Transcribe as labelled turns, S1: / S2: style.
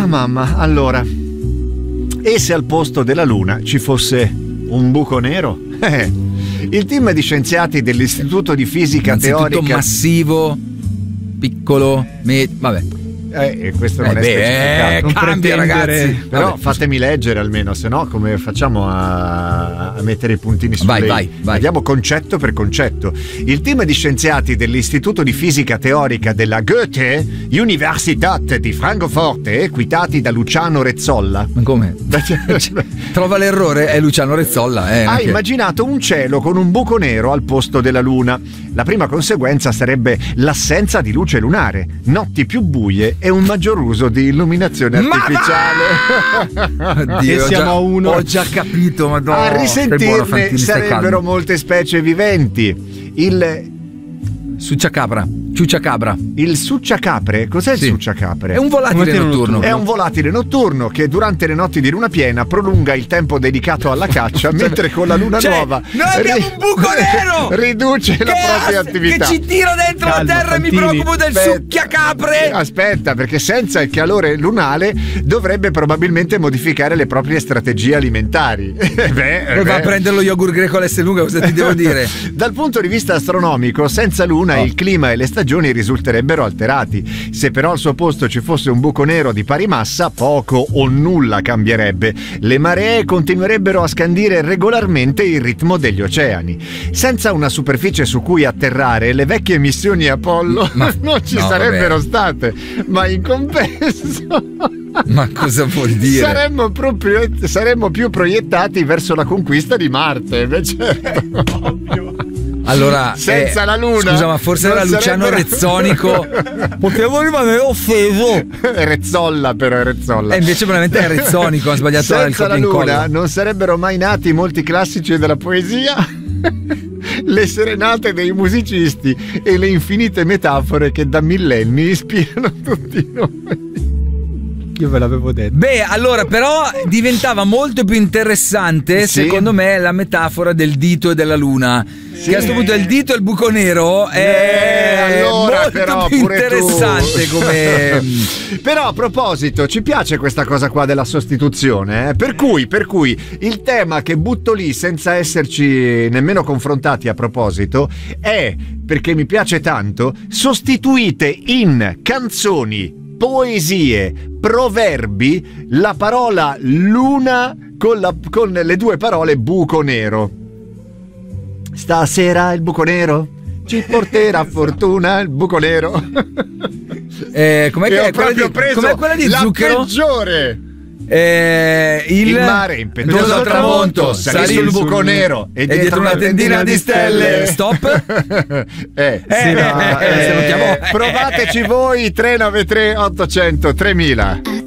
S1: Ah mamma, allora, e se al posto della Luna ci fosse un buco nero? Il team di scienziati dell'Istituto di Fisica Teorica
S2: massivo, piccolo, vabbè.
S1: Questo non è specificato.
S2: Non cambia, ragazzi.
S1: Però
S2: vabbè,
S1: fatemi leggere almeno, se no come facciamo a mettere i puntini su
S2: vai.
S1: Vediamo concetto per concetto. Il team di scienziati dell'Istituto di Fisica Teorica della Goethe Universität di Francoforte, equitati da Luciano Rezzolla.
S2: Ma come? Trova l'errore, è Luciano Rezzolla.
S1: Ha immaginato un cielo con un buco nero al posto della Luna. La prima conseguenza sarebbe l'assenza di luce lunare, notti più buie e un maggior uso di illuminazione artificiale.
S2: Oddio,
S1: e siamo a uno.
S2: Ho già capito, madonna.
S1: A risentirne sarebbero molte specie viventi. Il
S2: ciucciacabra.
S1: Il succiacapre? Cos'è il succiacapre?
S2: È un volatile notturno.
S1: È un volatile notturno che durante le notti di luna piena prolunga il tempo dedicato alla caccia, mentre con la luna nuova
S2: noi abbiamo un buco nero
S1: riduce la propria attività.
S2: Che ci tira dentro la terra.
S1: Fantini.
S2: Mi preoccupo del succhiacapre.
S1: Aspetta, perché senza il calore lunare dovrebbe probabilmente modificare le proprie strategie alimentari.
S2: Va a prendere lo yogurt greco all'S lunga, cosa ti devo dire?
S1: Dal punto di vista astronomico, senza luna il clima e le stagioni risulterebbero alterati. Se però al suo posto ci fosse un buco nero di pari massa, poco o nulla cambierebbe. Le maree continuerebbero a scandire regolarmente il ritmo degli oceani. Senza una superficie su cui atterrare, le vecchie missioni Apollo non ci sarebbero state, ma in compenso
S2: ma cosa vuol dire?
S1: Saremmo più proiettati verso la conquista di Marte, certo.
S2: Allora,
S1: senza la luna.
S2: Scusa, ma forse era Luciano Rezzonico. Potevo rimanere offeso.
S1: Rezzolla, però è Rezzolla.
S2: E invece veramente è Rezzonico, ha sbagliato
S1: senza la luna non sarebbero mai nati molti classici della poesia, le serenate dei musicisti e le infinite metafore che da millenni ispirano tutti noi.
S3: Io ve l'avevo detto.
S2: Beh, allora però diventava molto più interessante, secondo me, la metafora del dito e della luna. Che a questo punto il dito e il buco nero è
S1: allora,
S2: molto
S1: però,
S2: più interessante come.
S1: Però a proposito, ci piace questa cosa qua della sostituzione, Per cui il tema che butto lì senza esserci nemmeno confrontati a proposito è, perché mi piace tanto, sostituite in canzoni, poesie, proverbi la parola luna con le due parole buco nero. Stasera il buco nero ci porterà fortuna, il buco nero.
S2: Com'è quella di
S1: la
S2: Zucchero?
S1: Peggiore.
S2: Il
S1: mare impetuoso al tramonto, salì sul buco nero e dietro una tendina di stelle.
S2: Stop.
S1: Provateci voi. 393 800 3000.